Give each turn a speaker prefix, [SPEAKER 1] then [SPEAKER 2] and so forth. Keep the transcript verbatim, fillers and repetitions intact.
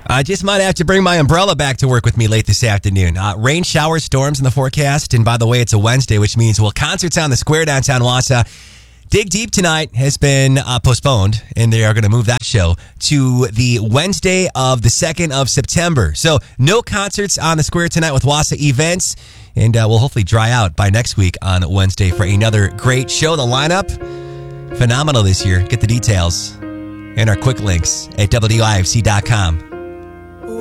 [SPEAKER 1] I just might have to bring my umbrella back to work with me late this afternoon. Uh, rain, showers, storms in the forecast. And by the way, it's a Wednesday, which means, well, concerts on the square downtown Wausau. Dig Deep tonight has been uh, postponed, and they are going to move that show to the Wednesday of the second of September. So no concerts on the square tonight with Wausau Events, and uh, we'll hopefully dry out by next week on Wednesday for another great show. The lineup, phenomenal this year. Get the details and our quick links at W I F C dot com.